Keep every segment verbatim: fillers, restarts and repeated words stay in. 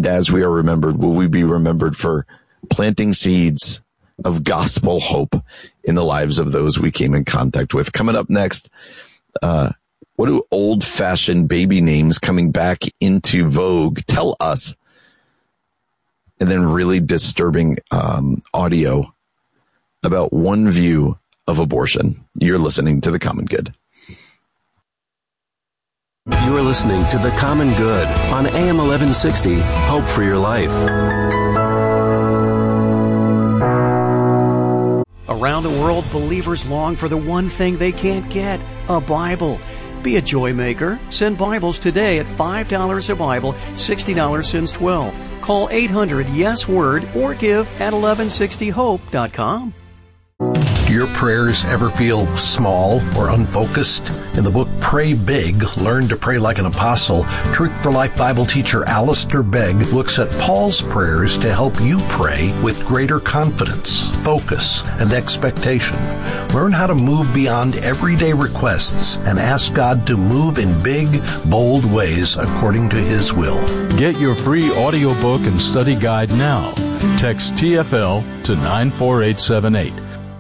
And as we are remembered, will we be remembered for planting seeds of gospel hope in the lives of those we came in contact with? Coming up next, uh, what do old-fashioned baby names coming back into vogue tell us? And then really disturbing um, audio about one view of abortion. You're listening to The Common Good. You are listening to The Common Good on A M eleven sixty, Hope for Your Life. Around the world, believers long for the one thing they can't get, a Bible. Be a joy maker. Send Bibles today at five dollars a Bible, sixty dollars since twelve. Call eight hundred yes word or give at eleven sixty hope dot com. Do your prayers ever feel small or unfocused? In the book Pray Big, Learn to Pray Like an Apostle, Truth for Life Bible teacher Alistair Begg looks at Paul's prayers to help you pray with greater confidence, focus, and expectation. Learn how to move beyond everyday requests and ask God to move in big, bold ways according to His will. Get your free audiobook and study guide now. Text T F L to nine four eight seven eight.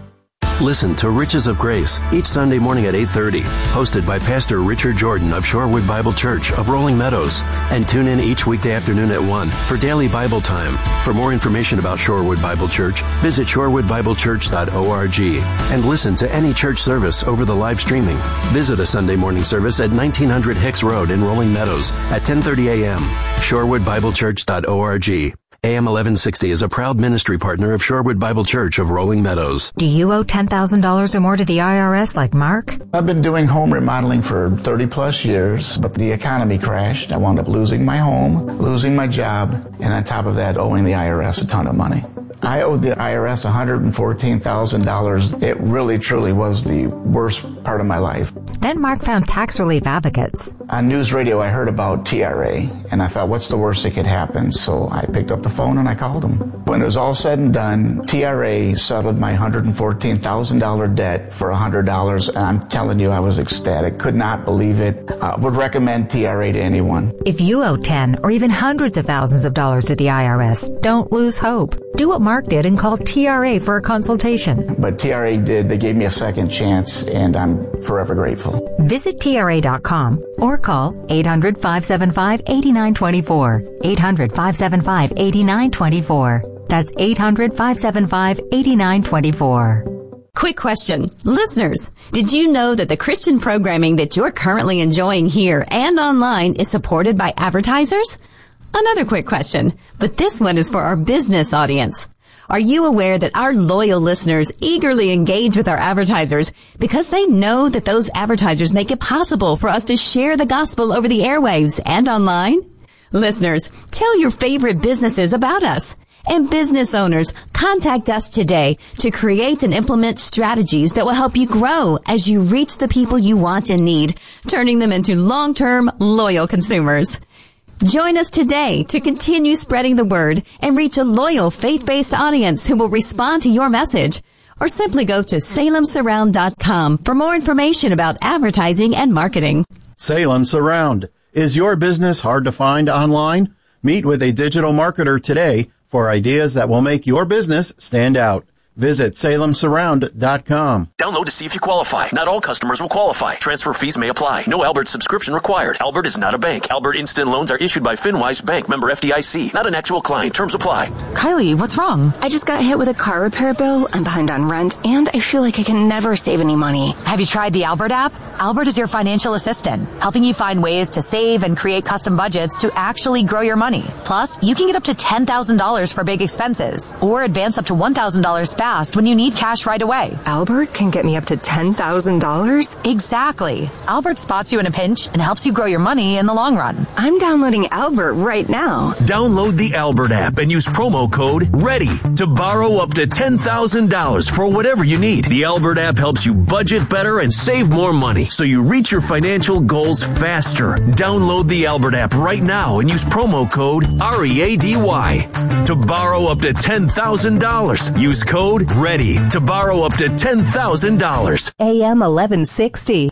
Listen to Riches of Grace each Sunday morning at eight thirty, hosted by Pastor Richard Jordan of Shorewood Bible Church of Rolling Meadows. And tune in each weekday afternoon at one for daily Bible time. For more information about Shorewood Bible Church, visit shorewood bible church dot org and listen to any church service over the live streaming. Visit a Sunday morning service at nineteen hundred Hicks Road in Rolling Meadows at ten thirty a.m. shorewood bible church dot org. A M eleven sixty is a proud ministry partner of Shorewood Bible Church of Rolling Meadows. Do you owe ten thousand dollars or more to the I R S like Mark? I've been doing home remodeling for thirty plus years, but the economy crashed. I wound up losing my home, losing my job, and on top of that, owing the I R S a ton of money. I owed the I R S one hundred fourteen thousand dollars. It really, truly was the worst part of my life. Then Mark found Tax Relief Advocates. On news radio, I heard about T R A, and I thought, what's the worst that could happen? So I picked up the phone and I called them. When it was all said and done, T R A settled my one hundred fourteen thousand dollars debt for one hundred dollars, and I'm telling you, I was ecstatic. Could not believe it. I would recommend T R A to anyone. If you owe ten or even hundreds of thousands of dollars to the I R S, don't lose hope. Do what Mark did and call T R A for a consultation. But T R A did. They gave me a second chance, and I'm forever grateful. Visit T R A dot com or call eight hundred, five seven five, eight nine two four. eight hundred, five seven five, eight nine two four. That's eight hundred, five seven five, eight nine two four. Quick question. Listeners, did you know that the Christian programming that you're currently enjoying here and online is supported by advertisers? Another quick question, but this one is for our business audience. Are you aware that our loyal listeners eagerly engage with our advertisers because they know that those advertisers make it possible for us to share the gospel over the airwaves and online? Listeners, tell your favorite businesses about us. And business owners, contact us today to create and implement strategies that will help you grow as you reach the people you want and need, turning them into long-term, loyal consumers. Join us today to continue spreading the word and reach a loyal, faith-based audience who will respond to your message. Or simply go to salem surround dot com for more information about advertising and marketing. Salem Surround. Is your business hard to find online? Meet with a digital marketer today for ideas that will make your business stand out. Visit salem surround dot com. Download to see if you qualify. Not all customers will qualify. Transfer fees may apply. No Albert subscription required. Albert is not a bank. Albert Instant Loans are issued by FinWise Bank, member F D I C. Not an actual client. Terms apply. Kylie, what's wrong? I just got hit with a car repair bill. I'm behind on rent, and I feel like I can never save any money. Have you tried the Albert app? Albert is your financial assistant, helping you find ways to save and create custom budgets to actually grow your money. Plus, you can get up to ten thousand dollars for big expenses, or advance up to one thousand dollars fast when you need cash right away. Albert can get me up to ten thousand dollars? Exactly. Albert spots you in a pinch and helps you grow your money in the long run. I'm downloading Albert right now. Download the Albert app and use promo code READY to borrow up to ten thousand dollars for whatever you need. The Albert app helps you budget better and save more money so you reach your financial goals faster. Download the Albert app right now and use promo code R E A D Y to borrow up to ten thousand dollars. Use code READY to borrow up to ten thousand dollars. A M eleven sixty.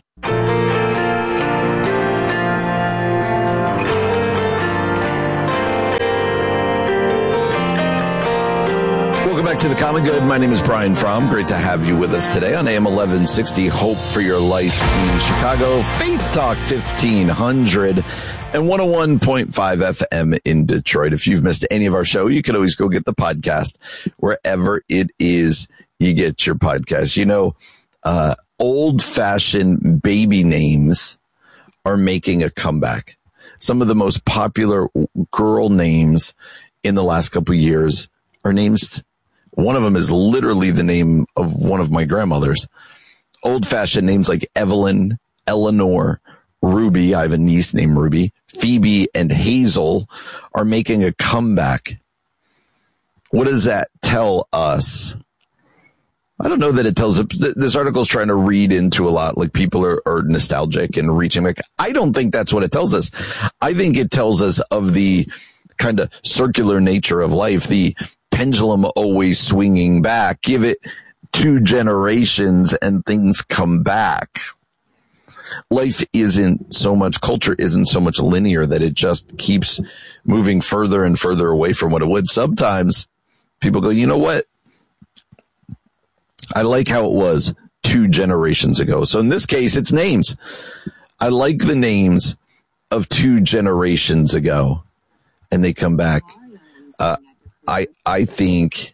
Welcome back to The Common Good. My name is Brian Fromm. Great to have you with us today on A M eleven sixty, Hope for Your Life in Chicago, Faith Talk fifteen hundred, and one oh one point five F M in Detroit. If you've missed any of our show, you can always go get the podcast wherever it is you get your podcast. You know, uh, old-fashioned baby names are making a comeback. Some of the most popular girl names in the last couple of years are names. One of them is literally the name of one of my grandmothers. Old-fashioned names like Evelyn, Eleanor, Ruby. I have a niece named Ruby. Phoebe and Hazel are making a comeback. What does that tell us? I don't know that it tells us. This article is trying to read into a lot, like people are, are nostalgic and reaching back. I don't think that's what it tells us. I think it tells us of the kind of circular nature of life, the pendulum always swinging back. Give it two generations and things come back. Life isn't so much, culture isn't so much linear that it just keeps moving further and further away from what it would. Sometimes people go, you know what? I like how it was two generations ago. So in this case, it's names. I like the names of two generations ago, and they come back. Uh, I I think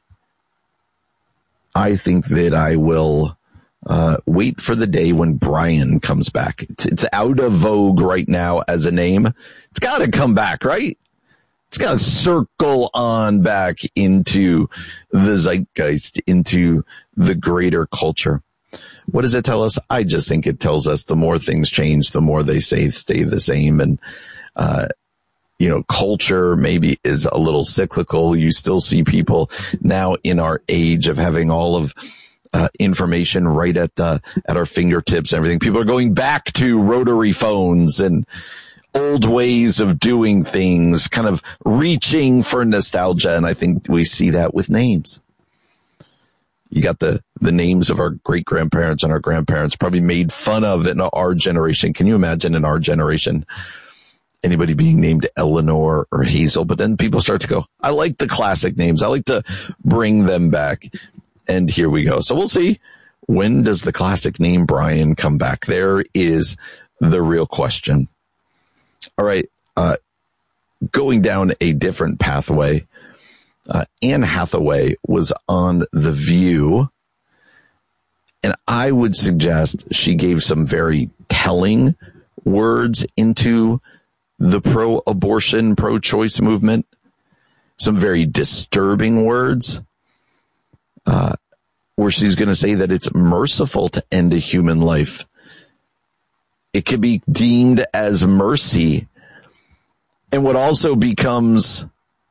I think that I will uh, wait for the day when Brian comes back. It's, it's out of vogue right now as a name. It's got to come back, right? It's got to circle on back into the zeitgeist, into the greater culture. What does it tell us? I just think it tells us the more things change, the more they say stay the same. And, uh, you know, culture maybe is a little cyclical. You still see people now in our age of having all of uh, information right at the, at our fingertips and everything. People are going back to rotary phones and old ways of doing things, kind of reaching for nostalgia. And I think we see that with names. You got the, the names of our great grandparents and our grandparents probably made fun of in our generation. Can you imagine in our generation, anybody being named Eleanor or Hazel? But then people start to go, I like the classic names. I like to bring them back. And here we go. So we'll see. When does the classic name Brian come back? There is the real question. All right, uh, going down a different pathway, uh, Anne Hathaway was on The View, and I would suggest she gave some very telling words into the pro-abortion, pro-choice movement, some very disturbing words, uh, where she's going to say that it's merciful to end a human life. It can be deemed as mercy. And what also becomes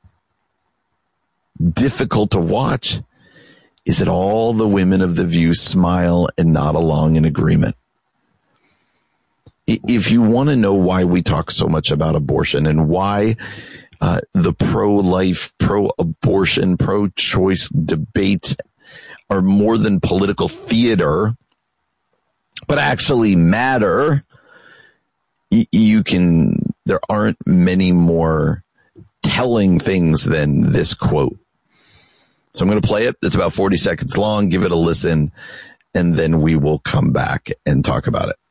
difficult to watch is that all the women of The View smile and nod along in agreement. If you want to know why we talk so much about abortion and why uh, the pro-life, pro-abortion, pro-choice debates are more than political theater, but actually matter, you can, there aren't many more telling things than this quote. So I'm going to play it. It's about forty seconds long. Give it a listen, and then we will come back and talk about it.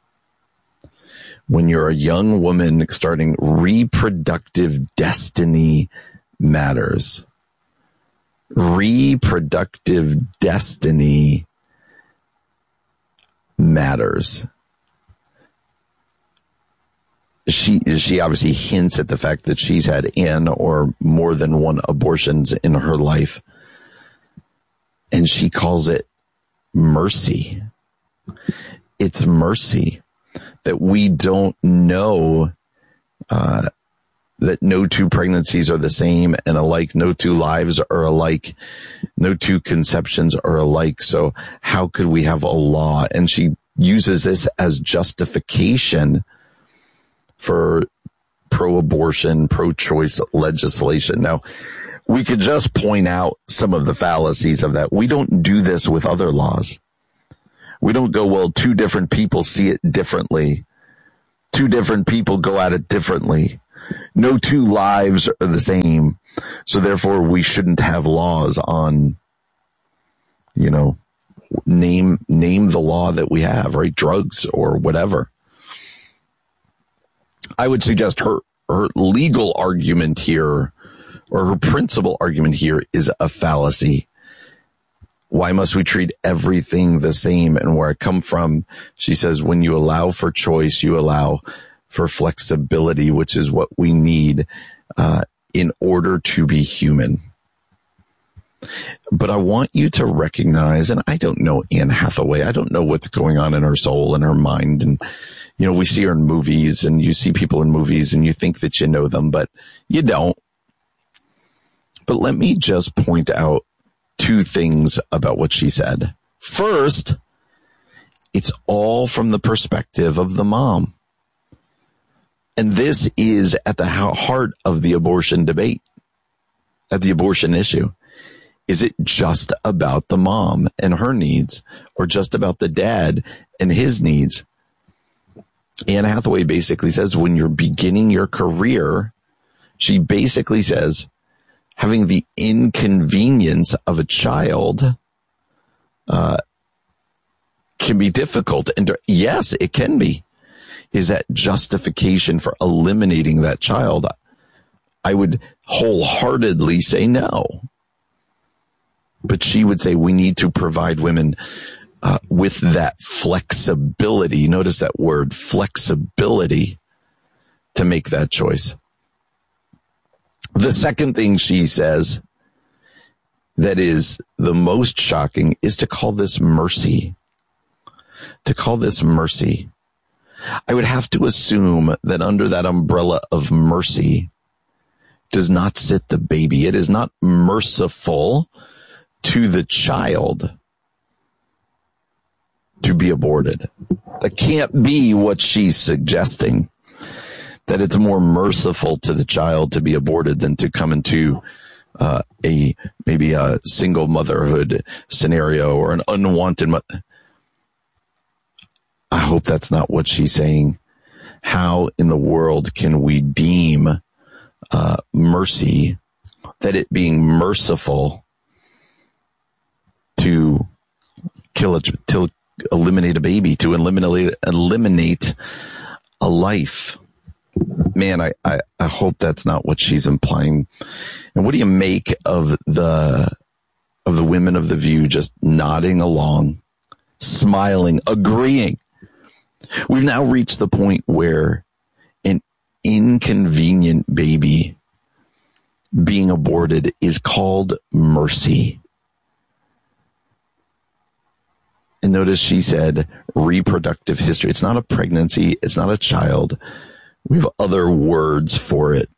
When you're a young woman starting, reproductive destiny matters. Reproductive destiny matters. She she obviously hints at the fact that she's had in or more than one abortions in her life. And she calls it mercy. It's mercy that we don't know uh, that no two pregnancies are the same and alike. No two lives are alike. No two conceptions are alike. So how could we have a law? And she uses this as justification for pro-abortion, pro-choice legislation. Now, we could just point out some of the fallacies of that. We don't do this with other laws. We don't go, well, two different people see it differently. Two different people go at it differently. No two lives are the same. So therefore, we shouldn't have laws on you know, name, name the law that we have, right? Drugs or whatever. I would suggest her, her legal argument here, or her principal argument here, is a fallacy. Why must we treat everything the same? And where I come from, she says, when you allow for choice, you allow for flexibility, which is what we need uh, in order to be human. But I want you to recognize, and I don't know Anne Hathaway. I don't know what's going on in her soul and her mind. And, you know, we see her in movies, and you see people in movies and you think that you know them, but you don't. But let me just point out two things about what she said. First, it's all from the perspective of the mom. And this is at the heart of the abortion debate, at the abortion issue. Is it just about the mom and her needs, or just about the dad and his needs? Anne Hathaway basically says when you're beginning your career, she basically says having the inconvenience of a child uh, can be difficult. And yes, it can be. Is that justification for eliminating that child? I would wholeheartedly say no. But she would say we need to provide women uh, with that flexibility. Notice that word, flexibility, to make that choice. The second thing she says that is the most shocking is to call this mercy. To call this mercy. I would have to assume that under that umbrella of mercy does not sit the baby. It is not merciful to the child to be aborted. That can't be what she's suggesting, that it's more merciful to the child to be aborted than to come into uh, a maybe a single motherhood scenario or an unwanted mother. I hope that's not what she's saying. How in the world can we deem uh, mercy, that it being merciful to kill a, to eliminate a baby, to eliminate eliminate a life? Man, I, I, I hope that's not what she's implying. And what do you make of the of the women of The View just nodding along, smiling, agreeing? We've now reached the point where an inconvenient baby being aborted is called mercy. And notice she said reproductive history. It's not a pregnancy. It's not a child. We have other words for it.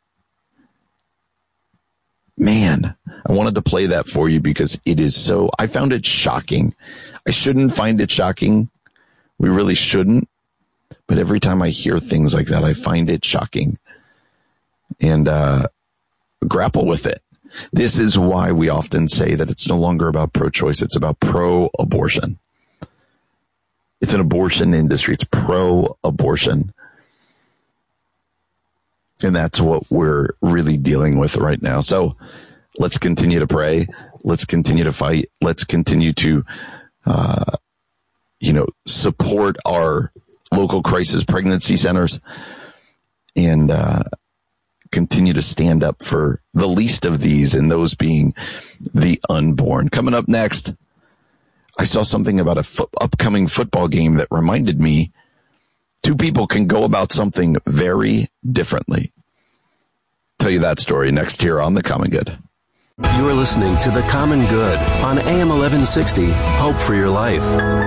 Man, I wanted to play that for you because it is so, I found it shocking. I shouldn't find it shocking. We really shouldn't. But every time I hear things like that, I find it shocking and uh, grapple with it. This is why we often say that it's no longer about pro-choice. It's about pro-abortion. It's an abortion industry. It's pro-abortion. And that's what we're really dealing with right now. So let's continue to pray. Let's continue to fight. Let's continue to, uh, you know, support our local crisis pregnancy centers and uh, continue to stand up for the least of these, and those being the unborn. Coming up next, I saw something about a fo- upcoming football game that reminded me two people can go about something very differently. Tell you that story next here on The Common Good. You are listening to The Common Good on A M eleven sixty, Hope for Your Life.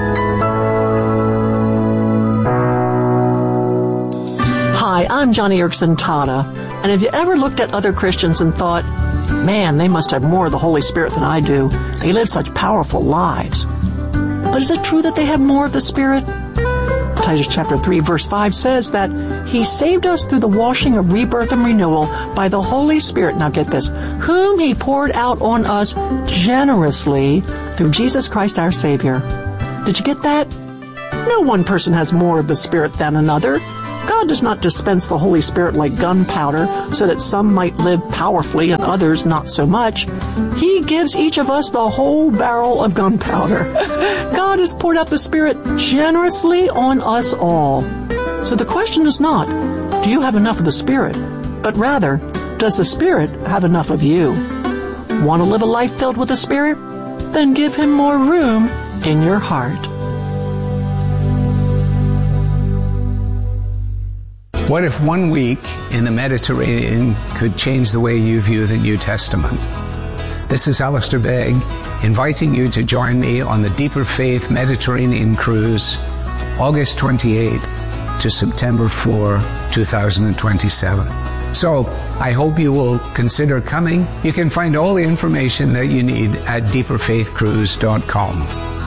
Hi, I'm Johnny Erickson Tata, and have you ever looked at other Christians and thought, man, they must have more of the Holy Spirit than I do. They live such powerful lives. But is it true that they have more of the Spirit? Titus chapter three, verse five says that He saved us through the washing of rebirth and renewal by the Holy Spirit. Now get this, whom He poured out on us generously through Jesus Christ our Savior. Did you get that? No one person has more of the Spirit than another. God does not dispense the Holy Spirit like gunpowder so that some might live powerfully and others not so much. He gives each of us the whole barrel of gunpowder. God has poured out the Spirit generously on us all. So the question is not, do you have enough of the Spirit? But rather, does the Spirit have enough of you? Want to live a life filled with the Spirit? Then give Him more room in your heart. What if one week in the Mediterranean could change the way you view the New Testament? This is Alistair Begg, inviting you to join me on the Deeper Faith Mediterranean Cruise, August twenty-eighth to September fourth, two thousand twenty-seven. So, I hope you will consider coming. You can find all the information that you need at deeper faith cruise dot com.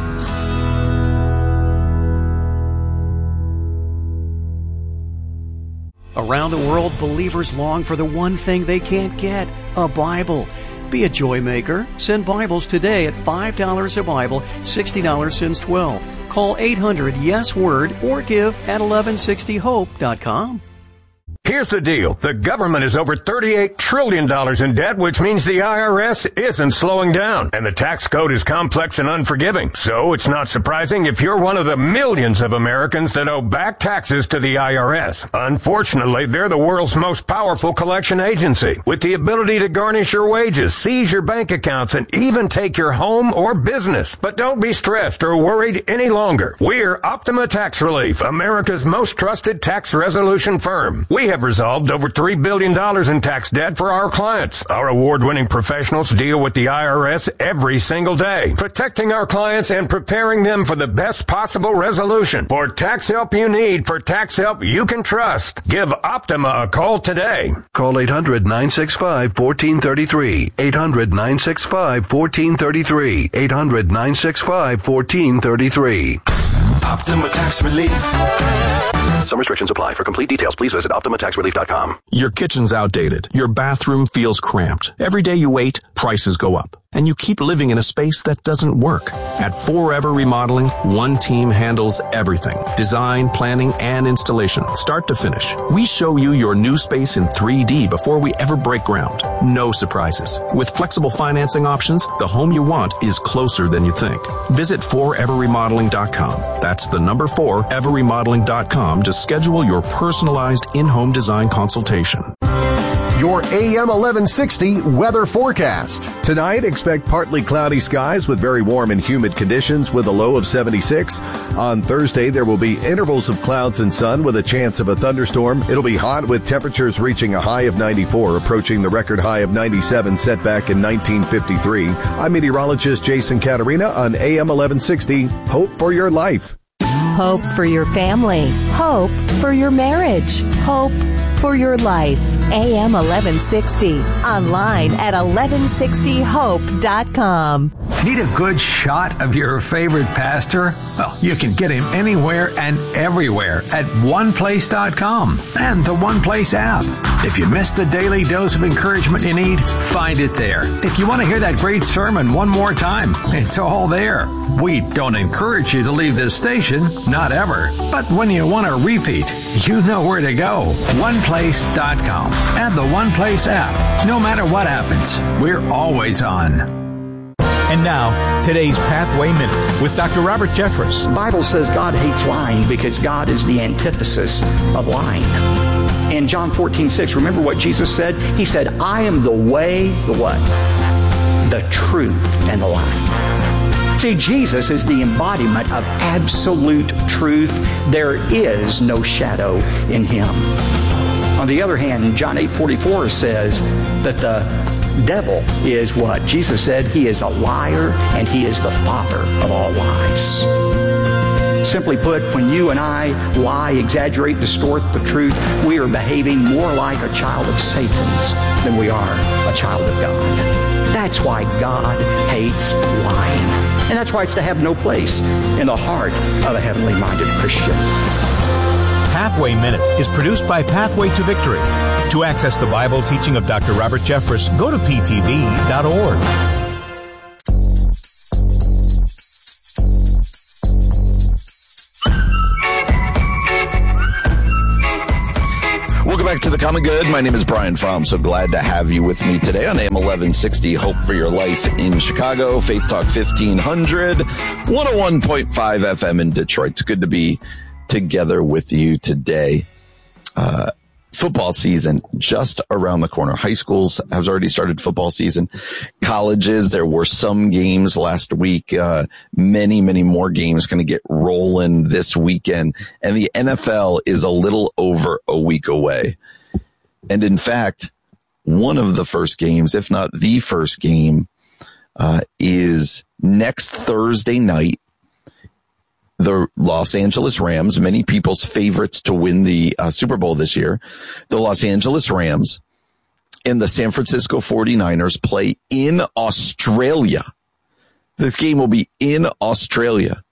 Around the world, believers long for the one thing they can't get, a Bible. Be a joy maker. Send Bibles today at five dollars a Bible, sixty dollars since twelve. Call eight hundred yes word or give at eleven sixty hope dot com. Here's the deal. The government is over thirty-eight trillion dollars in debt, which means the I R S isn't slowing down. And the tax code is complex and unforgiving. So it's not surprising if you're one of the millions of Americans that owe back taxes to the I R S. Unfortunately, they're the world's most powerful collection agency, with the ability to garnish your wages, seize your bank accounts, and even take your home or business. But don't be stressed or worried any longer. We're Optima Tax Relief, America's most trusted tax resolution firm. We have resolved over three billion dollars in tax debt for our clients. Our award-winning professionals deal with the I R S every single day, protecting our clients and preparing them for the best possible resolution. For tax help you need, for tax help you can trust, give Optima a call today. Call eight hundred nine six five one four three three. eight hundred nine six five one four three three. eight hundred nine six five one four three three. Optima Tax Relief. Some restrictions apply. For complete details, please visit optima tax relief dot com. Your kitchen's outdated. Your bathroom feels cramped. Every day you wait, prices go up. And you keep living in a space that doesn't work. At Forever Remodeling, one team handles everything. Design, planning, and installation, start to finish. We show you your new space in three D before we ever break ground. No surprises. With flexible financing options, the home you want is closer than you think. Visit forever remodeling dot com. That's the number four, ever remodeling dot com to schedule your personalized in-home design consultation. Your A M eleven sixty weather forecast. Tonight, expect partly cloudy skies with very warm and humid conditions with a low of seventy-six. On Thursday, there will be intervals of clouds and sun with a chance of a thunderstorm. It'll be hot with temperatures reaching a high of ninety-four, approaching the record high of ninety-seven set back in nineteen fifty-three. I'm meteorologist Jason Caterina on A M eleven sixty. Hope for your life. Hope for your family. Hope for your marriage. Hope for your life. A M eleven sixty. Online at eleven sixty hope dot com. Need a good shot of your favorite pastor? Well, you can get him anywhere and everywhere at one place dot com and the One Place app. If you missed the daily dose of encouragement you need, find it there. If you want to hear that great sermon one more time, it's all there. We don't encourage you to leave this station, not ever. But when you want to repeat, you know where to go. one place dot com and the One Place app. No matter what happens, we're always on. And now, today's Pathway Minute with Doctor Robert Jeffress. The Bible says God hates lying because God is the antithesis of lying. In John fourteen six, remember what Jesus said? He said, I am the way, the what? The truth and the life. See, Jesus is the embodiment of absolute truth. There is no shadow in Him. On the other hand, John eight forty-four says that the devil is what? Jesus said he is a liar and he is the father of all lies. Simply put, when you and I lie, exaggerate, distort the truth, we are behaving more like a child of Satan's than we are a child of God. That's why God hates lying. And that's why it's to have no place in the heart of a heavenly-minded Christian. Pathway Minute is produced by Pathway to Victory. To access the Bible teaching of Doctor Robert Jeffress, go to P T V dot org. Welcome back to The Common Good. My name is Brian Fromm. So glad to have you with me today on A M eleven sixty, Hope for Your Life in Chicago, Faith Talk fifteen hundred, one oh one point five F M in Detroit. It's good to be together with you today. Uh, football season just around the corner. High schools has already started football season. Colleges, there were some games last week. Uh, many, many more games going to get rolling this weekend. And the N F L is a little over a week away. And in fact, one of the first games, if not the first game, uh, is next Thursday night. The Los Angeles Rams, many people's favorites to win the uh, Super Bowl this year, the Los Angeles Rams and the San Francisco forty-niners play in Australia. This game will be in Australia,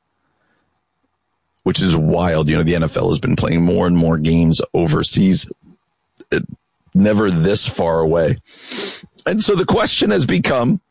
which is wild. You know, the N F L has been playing more and more games overseas, it, never this far away. And so the question has become,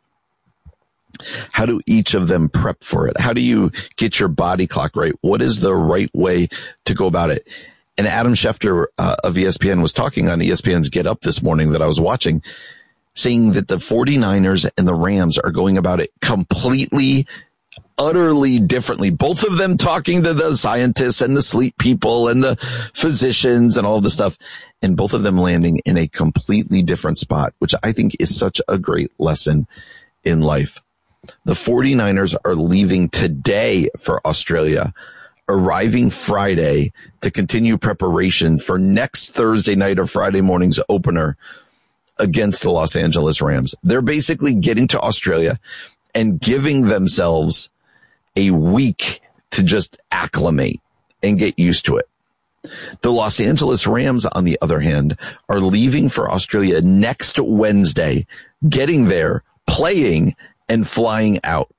how do each of them prep for it? How do you get your body clock right? What is the right way to go about it? And Adam Schefter uh, of E S P N was talking on E S P N's Get Up this morning that I was watching, saying that the forty-niners and the Rams are going about it completely, utterly differently. Both of them talking to the scientists and the sleep people and the physicians and all the stuff, and both of them landing in a completely different spot, which I think is such a great lesson in life. The forty-niners are leaving today for Australia, arriving Friday to continue preparation for next Thursday night or Friday morning's opener against the Los Angeles Rams. They're basically getting to Australia and giving themselves a week to just acclimate and get used to it. The Los Angeles Rams, on the other hand, are leaving for Australia next Wednesday, getting there, playing, and flying out.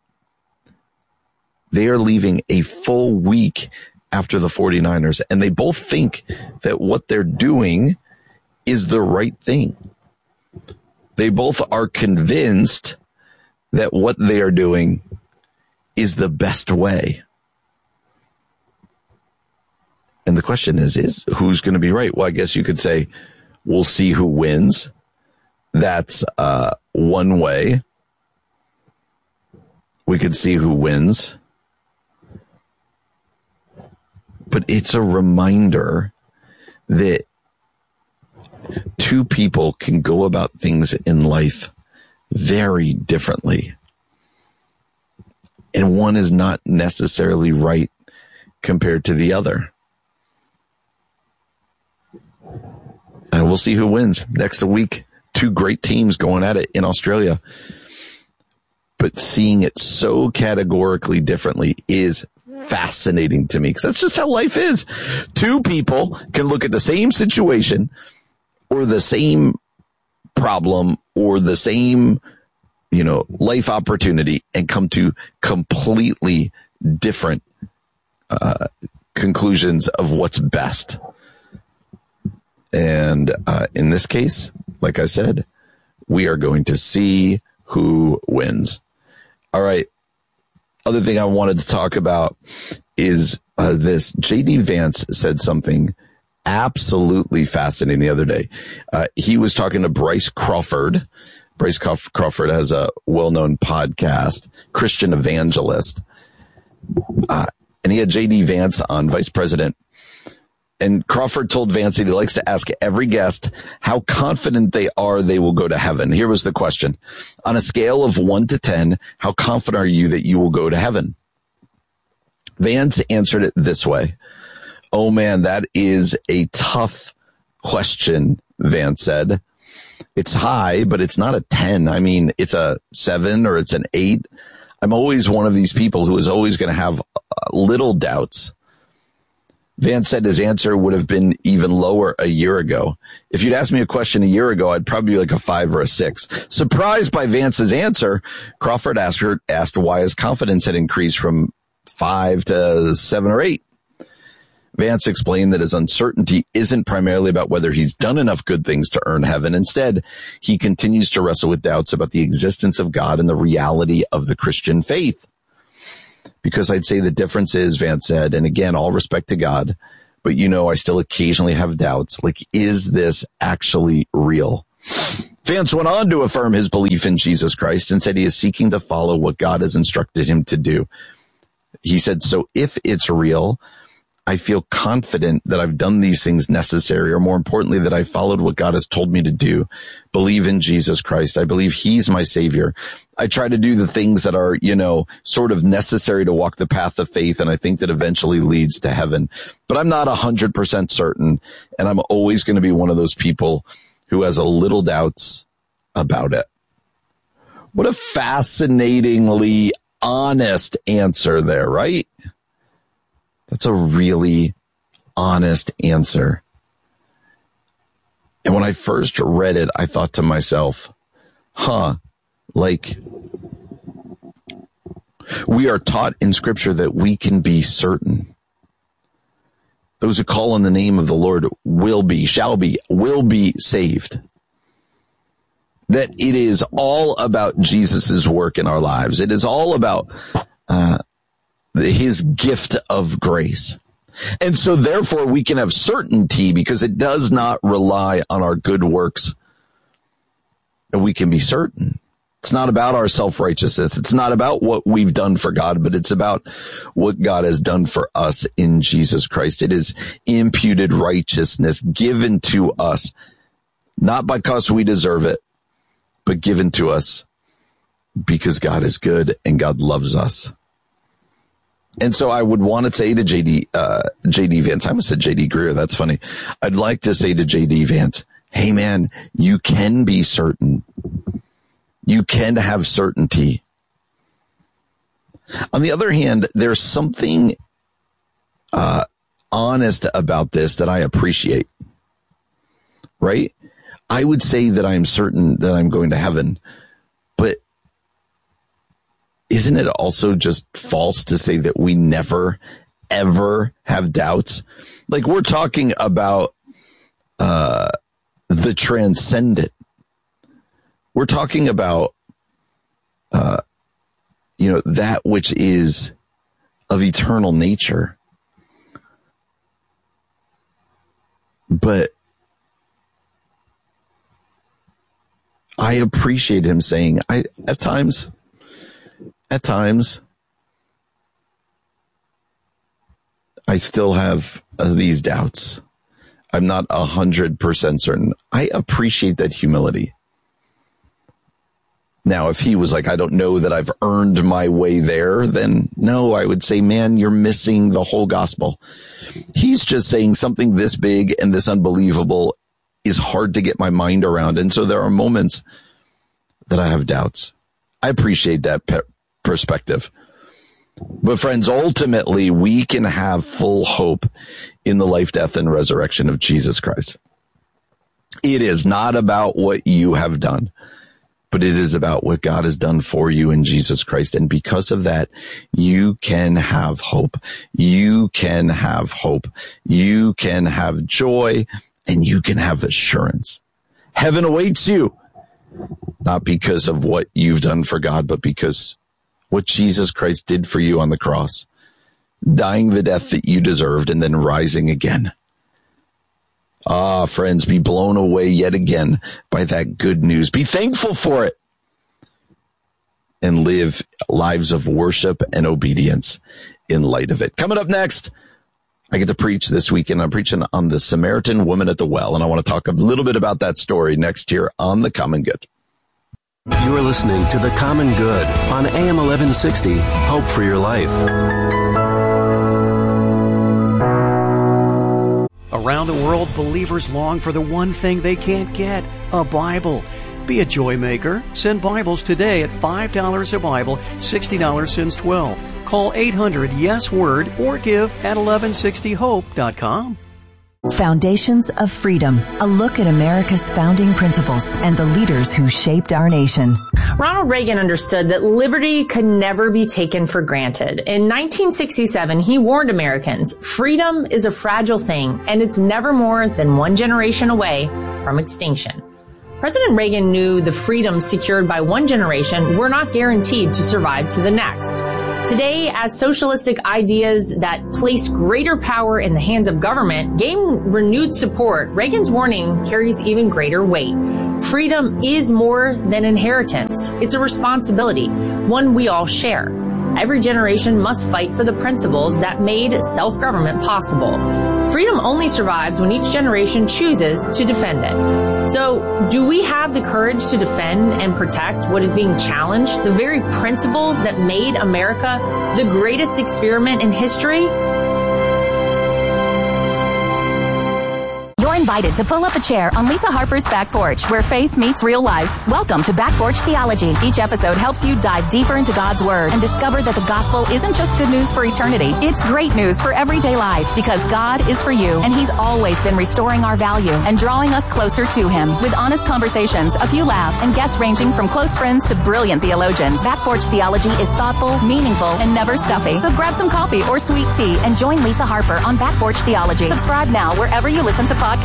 They are leaving a full week after the forty-niners, and they both think that what they're doing is the right thing. They both are convinced that what they are doing is the best way. And the question is, is who's going to be right? Well, I guess you could say we'll see who wins. That's uh, one way. We could see who wins. But it's a reminder that two people can go about things in life very differently. And one is not necessarily right compared to the other. And we'll see who wins next week. Two great teams going at it in Australia. But seeing it so categorically differently is fascinating to me, because that's just how life is. Two people can look at the same situation or the same problem or the same, you know, life opportunity and come to completely different uh, conclusions of what's best. And uh, in this case, like I said, we are going to see who wins. All right. Other thing I wanted to talk about is uh, this. J D Vance said something absolutely fascinating the other day. Uh, he was talking to Bryce Crawford. Bryce Crawford has a well-known podcast, Christian Evangelist. Uh, and he had J D Vance on, Vice President. And Crawford told Vance that he likes to ask every guest how confident they are they will go to heaven. Here was the question. On a scale of one to ten, how confident are you that you will go to heaven? Vance answered it this way. Oh man, that is a tough question, Vance said. It's high, but it's not a ten. I mean, it's a seven or it's an eight. I'm always one of these people who is always going to have little doubts. Vance said his answer would have been even lower a year ago. If you'd asked me a question a year ago, I'd probably be like a five or a six. Surprised by Vance's answer, Crawford asked her, asked why his confidence had increased from five to seven or eight. Vance explained that his uncertainty isn't primarily about whether he's done enough good things to earn heaven. Instead, he continues to wrestle with doubts about the existence of God and the reality of the Christian faith. Because I'd say the difference is, Vance said, and again, all respect to God, but you know, I still occasionally have doubts. Like, is this actually real? Vance went on to affirm his belief in Jesus Christ and said he is seeking to follow what God has instructed him to do. He said, so if it's real, I feel confident that I've done these things necessary, or more importantly, that I followed what God has told me to do. Believe in Jesus Christ. I believe he's my savior. I try to do the things that are, you know, sort of necessary to walk the path of faith, and I think that eventually leads to heaven. But I'm not one hundred percent certain, and I'm always going to be one of those people who has a little doubts about it. What a fascinatingly honest answer there, right? That's a really honest answer. And when I first read it, I thought to myself, huh, like, we are taught in Scripture that we can be certain. Those who call on the name of the Lord will be, shall be, will be saved. That it is all about Jesus' work in our lives. It is all about uh, his gift of grace. And so therefore we can have certainty because it does not rely on our good works. And we can be certain. It's not about our self-righteousness. It's not about what we've done for God, but it's about what God has done for us in Jesus Christ. It is imputed righteousness given to us, not because we deserve it, but given to us because God is good and God loves us. And so I would want to say to J D, uh, J D Vance, I almost said J D Greear. That's funny. I'd like to say to J D Vance, hey man, you can be certain. You can have certainty. On the other hand, there's something uh, honest about this that I appreciate, right? I would say that I'm certain that I'm going to heaven, but isn't it also just false to say that we never, ever have doubts? Like, we're talking about uh, the transcendent. We're talking about, uh, you know, that which is of eternal nature. But I appreciate him saying, I, at times, at times, I still have uh, these doubts. I'm not a hundred percent certain. I appreciate that humility. Now, if he was like, I don't know that I've earned my way there, then no, I would say, man, you're missing the whole gospel. He's just saying something this big and this unbelievable is hard to get my mind around. And so there are moments that I have doubts. I appreciate that pe- perspective. But friends, ultimately, we can have full hope in the life, death, and resurrection of Jesus Christ. It is not about what you have done, but it is about what God has done for you in Jesus Christ. And because of that, you can have hope. You can have hope. You can have joy, and you can have assurance. Heaven awaits you, not because of what you've done for God, but because what Jesus Christ did for you on the cross, dying the death that you deserved and then rising again. Ah, friends, be blown away yet again by that good news. Be thankful for it and live lives of worship and obedience in light of it. Coming up next, I get to preach this weekend. I'm preaching on the Samaritan woman at the well, and I want to talk a little bit about that story next here on The Common Good. You are listening to The Common Good on A M eleven sixty, Hope for Your Life. Around the world, believers long for the one thing they can't get, a Bible. Be a joy maker. Send Bibles today at five dollars a Bible, sixty dollars since twelve. Call eight hundred yes word or give at eleven sixty hope dot com. Foundations of Freedom, a look at America's founding principles and the leaders who shaped our nation. Ronald Reagan understood that liberty could never be taken for granted. In nineteen sixty-seven, he warned Americans, freedom is a fragile thing, and it's never more than one generation away from extinction. President Reagan knew the freedoms secured by one generation were not guaranteed to survive to the next. Today, as socialistic ideas that place greater power in the hands of government gain renewed support, Reagan's warning carries even greater weight. Freedom is more than inheritance. It's a responsibility, one we all share. Every generation must fight for the principles that made self-government possible. Freedom only survives when each generation chooses to defend it. So, do we have the courage to defend and protect what is being challenged, the very principles that made America the greatest experiment in history? You're invited to pull up a chair on Lisa Harper's Back Porch, where faith meets real life. Welcome to Back Porch Theology. Each episode helps you dive deeper into God's Word and discover that the gospel isn't just good news for eternity. It's great news for everyday life, because God is for you, and He's always been restoring our value and drawing us closer to Him. With honest conversations, a few laughs, and guests ranging from close friends to brilliant theologians, Back Porch Theology is thoughtful, meaningful, and never stuffy. So grab some coffee or sweet tea and join Lisa Harper on Back Porch Theology. Subscribe now wherever you listen to podcasts.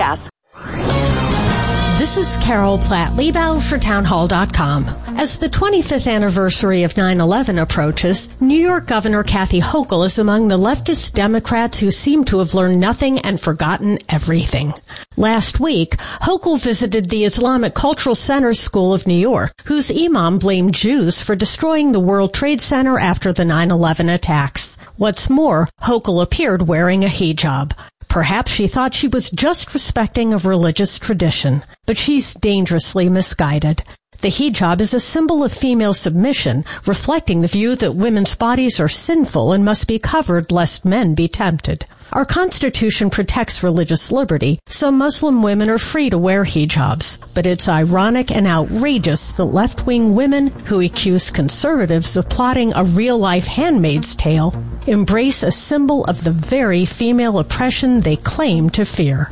This is Carol Platt-Liebau for townhall dot com. As the twenty-fifth anniversary of nine eleven approaches, New York Governor Kathy Hochul is among the leftist Democrats who seem to have learned nothing and forgotten everything. Last week, Hochul visited the Islamic Cultural Center School of New York, whose imam blamed Jews for destroying the World Trade Center after the nine eleven attacks. What's more, Hochul appeared wearing a hijab. Perhaps she thought she was just respecting of religious tradition, but she's dangerously misguided. The hijab is a symbol of female submission, reflecting the view that women's bodies are sinful and must be covered lest men be tempted. Our Constitution protects religious liberty, so Muslim women are free to wear hijabs. But it's ironic and outrageous that left-wing women who accuse conservatives of plotting a real-life Handmaid's Tale embrace a symbol of the very female oppression they claim to fear.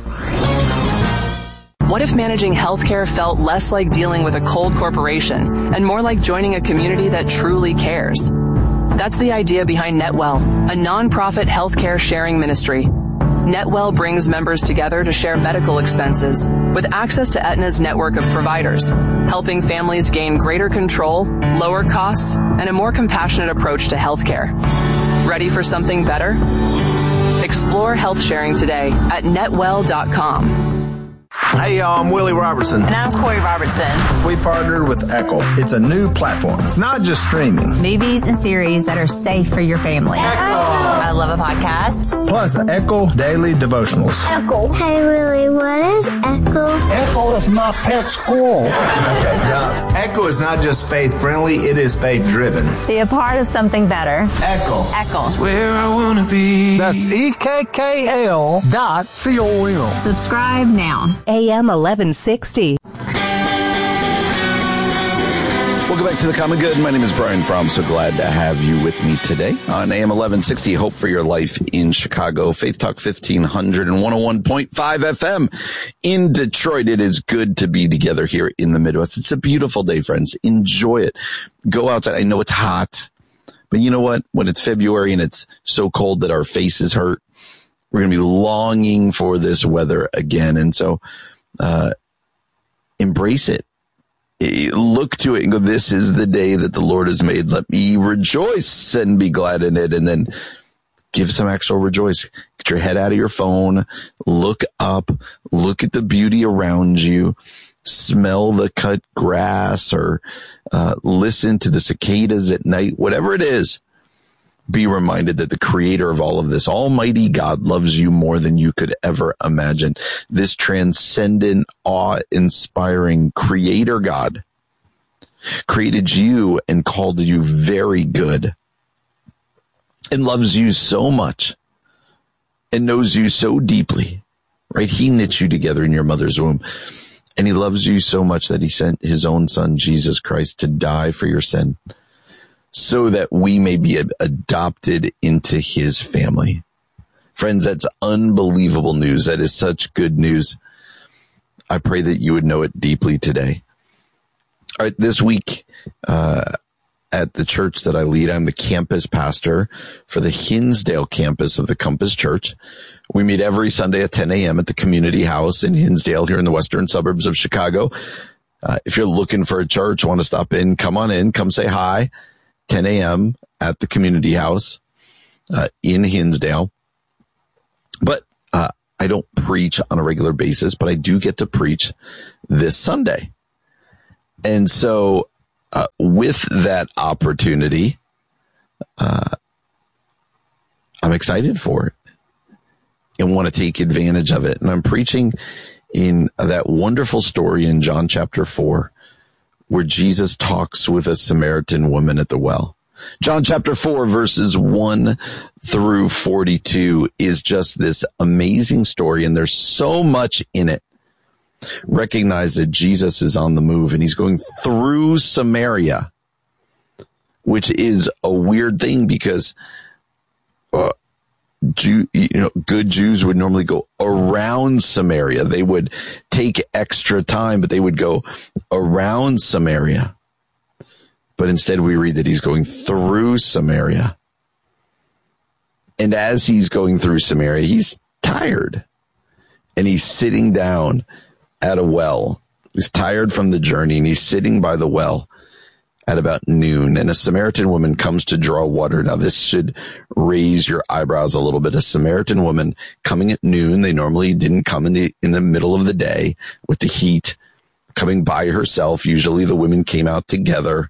What if managing healthcare felt less like dealing with a cold corporation and more like joining a community that truly cares? That's the idea behind NetWell, a nonprofit healthcare sharing ministry. NetWell brings members together to share medical expenses with access to Aetna's network of providers, helping families gain greater control, lower costs, and a more compassionate approach to healthcare. Ready for something better? Explore health sharing today at netwell dot com. Hey, y'all, I'm Willie Robertson. And I'm Corey Robertson. We partnered with Echo. It's a new platform, not just streaming. Movies and series that are safe for your family. Echo. I love a podcast. Plus, Echo Daily Devotionals. Echo. Hey, Willie, what is Echo? Echo is my pet squirrel. Okay, John. Echo is not just faith-friendly, it is faith-driven. Be a part of something better. Echo. Echo. That's where I want to be. That's E K K L dot C O M. Subscribe now. A M eleven sixty. Welcome back to The Common Good. My name is Brian Fromm. So glad to have you with me today on A M eleven sixty, Hope for Your Life in Chicago, Faith Talk fifteen hundred and one oh one point five F M in Detroit. It is good to be together here in the Midwest. It's a beautiful day, friends. Enjoy it. Go outside. I know it's hot, but you know what? When it's February and it's so cold that our faces hurt, we're going to be longing for this weather again. And so, uh, embrace it. Look to it and go, this is the day that the Lord has made. Let me rejoice and be glad in it. And then give some actual rejoice. Get your head out of your phone. Look up. Look at the beauty around you. Smell the cut grass, or uh, listen to the cicadas at night. Whatever it is, be reminded that the creator of all of this, Almighty God, loves you more than you could ever imagine. This transcendent, awe-inspiring creator God created you and called you very good and loves you so much and knows you so deeply, right? He knit you together in your mother's womb, and he loves you so much that he sent his own son, Jesus Christ, to die for your sin, so that we may be adopted into his family. Friends, that's unbelievable news. That is such good news. I pray that you would know it deeply today. All right, this week uh, at the church that I lead, I'm the campus pastor for the Hinsdale campus of the Compass Church. We meet every Sunday at ten a.m. at the Community House in Hinsdale here in the western suburbs of Chicago. Uh, if you're looking for a church, want to stop in, come on in, come say hi. ten a.m. at the community house uh, in Hinsdale. But uh, I don't preach on a regular basis, but I do get to preach this Sunday. And so uh, with that opportunity, uh, I'm excited for it and want to take advantage of it. And I'm preaching in that wonderful story in John chapter four, where Jesus talks with a Samaritan woman at the well. John chapter four, verses one through forty-two is just this amazing story, and there's so much in it. Recognize that Jesus is on the move, and he's going through Samaria, which is a weird thing because uh, Jew, you know, good Jews would normally go around Samaria. They would take extra time, but they would go around Samaria. But instead we read that he's going through Samaria. And as he's going through Samaria, he's tired. And he's sitting down at a well. He's tired from the journey, and he's sitting by the well at about noon, and a Samaritan woman comes to draw water. Now, this should raise your eyebrows a little bit. A Samaritan woman coming at noon. They normally didn't come in the in the middle of the day with the heat, coming by herself. Usually the women came out together.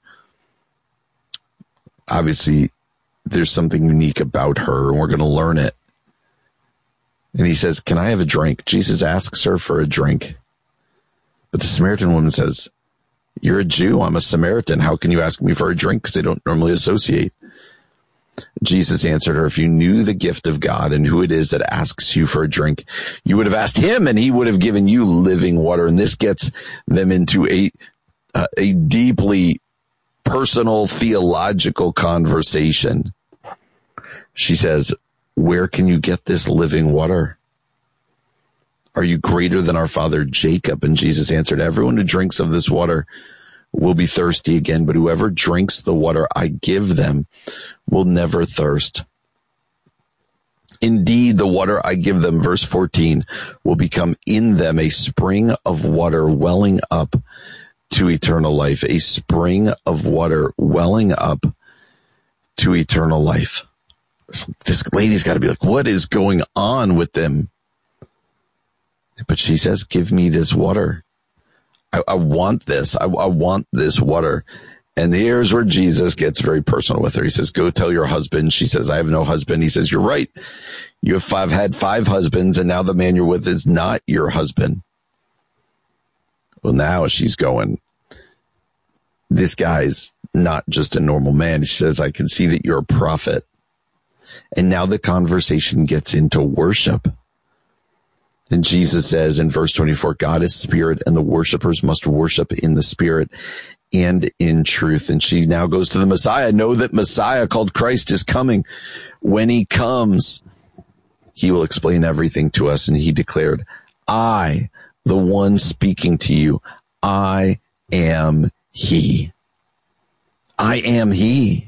Obviously, there's something unique about her, and we're going to learn it. And he says, "Can I have a drink?" Jesus asks her for a drink. But the Samaritan woman says, "You're a Jew. I'm a Samaritan. How can you ask me for a drink?" Because they don't normally associate. Jesus answered her, "If you knew the gift of God and who it is that asks you for a drink, you would have asked him, and he would have given you living water." And this gets them into a uh, a deeply personal theological conversation. She says, "Where can you get this living water? Are you greater than our father Jacob?" And Jesus answered, "Everyone who drinks of this water will be thirsty again, but whoever drinks the water I give them will never thirst. Indeed, the water I give them," verse fourteen, "will become in them a spring of water welling up to eternal life." A spring of water welling up to eternal life. This lady's got to be like, what is going on with them? But she says, "Give me this water. I, I want this. I, I want this water." And here's where Jesus gets very personal with her. He says, "Go tell your husband." She says, "I have no husband." He says, "You're right. You have five, had five husbands, and now the man you're with is not your husband." Well, now she's going, this guy's not just a normal man. She says, "I can see that you're a prophet." And now the conversation gets into worship. And Jesus says in verse twenty-four, "God is spirit, and the worshipers must worship in the spirit and in truth." And she now goes to the Messiah. "Know that Messiah called Christ is coming. When he comes, he will explain everything to us." And he declared, "I, the one speaking to you, I am he." I am he.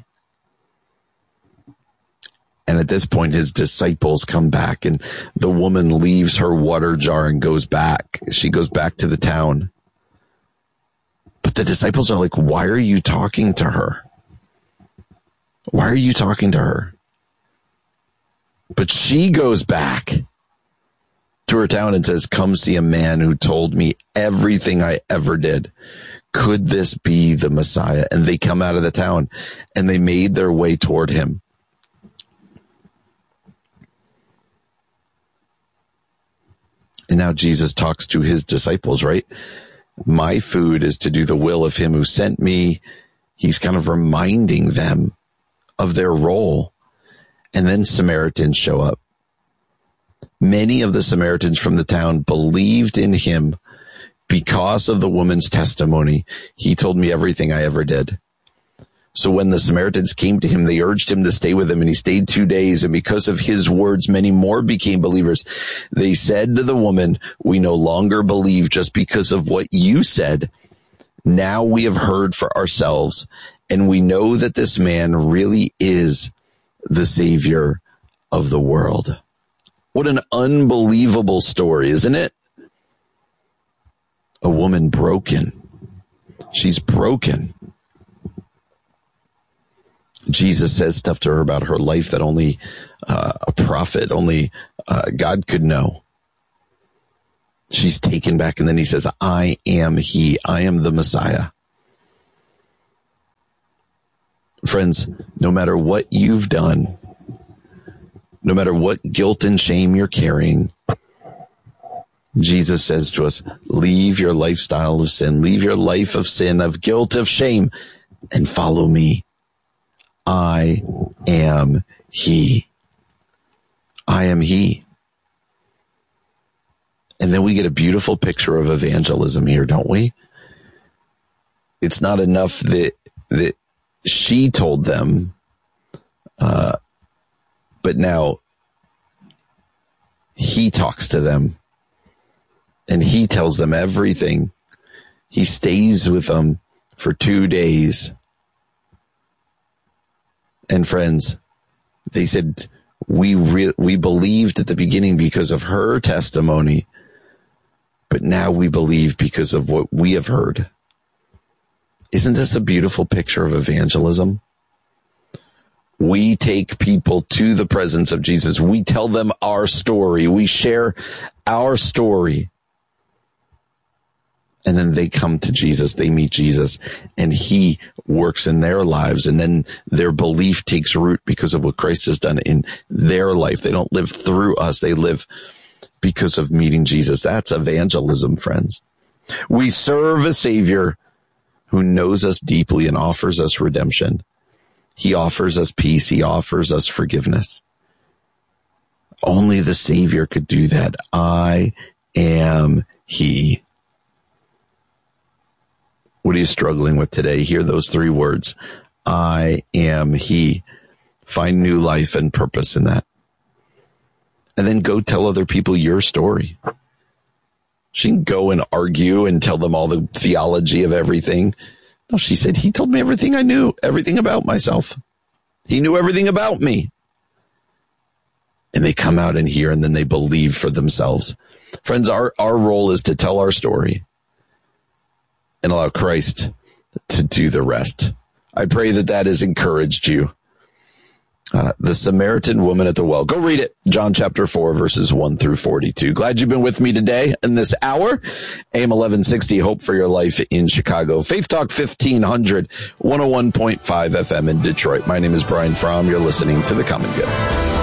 And at this point, his disciples come back, and the woman leaves her water jar and goes back. She goes back to the town. But the disciples are like, "Why are you talking to her? Why are you talking to her?" But she goes back to her town and says, "Come see a man who told me everything I ever did. Could this be the Messiah?" And they come out of the town, and they made their way toward him. And now Jesus talks to his disciples, right? My food is to do the will of him who sent me. He's kind of reminding them of their role. And then Samaritans show up. Many of the Samaritans from the town believed in him because of the woman's testimony. "He told me everything I ever did." So when the Samaritans came to him, they urged him to stay with them, and he stayed two days. And because of his words, many more became believers. They said to the woman, "We no longer believe just because of what you said. Now we have heard for ourselves, and we know that this man really is the Savior of the world." What an unbelievable story, isn't it? A woman broken. She's broken. Jesus says stuff to her about her life that only uh, a prophet, only uh, God could know. She's taken back, and then he says, I am he. I am the Messiah. Friends, no matter what you've done, no matter what guilt and shame you're carrying, Jesus says to us, leave your lifestyle of sin, leave your life of sin, of guilt, of shame, and follow me. I am he. I am he. And then we get a beautiful picture of evangelism here, don't we? It's not enough that that she told them, uh, but now he talks to them and he tells them everything. He stays with them for two days. And friends, they said, we re- we believed at the beginning because of her testimony, but now we believe because of what we have heard. Isn't this a beautiful picture of evangelism? We take people to the presence of Jesus. We tell them our story. We share our story. And then they come to Jesus. They meet Jesus, and he works in their lives. And then their belief takes root because of what Christ has done in their life. They don't live through us. They live because of meeting Jesus. That's evangelism, friends. We serve a Savior who knows us deeply and offers us redemption. He offers us peace. He offers us forgiveness. Only the Savior could do that. I am he. What are you struggling with today? Hear those three words. I am he. Find new life and purpose in that. And then go tell other people your story. She can go and argue and tell them all the theology of everything. No, she said, he told me everything I knew, everything about myself. He knew everything about me. And they come out and hear, and then they believe for themselves. Friends, our, our role is to tell our story and allow Christ to do the rest. I pray that that has encouraged you. Uh, the Samaritan woman at the well. Go read it. John chapter four, verses one through forty-two. Glad you've been with me today in this hour. A M eleven sixty, Hope for Your Life in Chicago. Faith Talk fifteen hundred, one oh one point five F M in Detroit. My name is Brian Fromm. You're listening to The Common Good.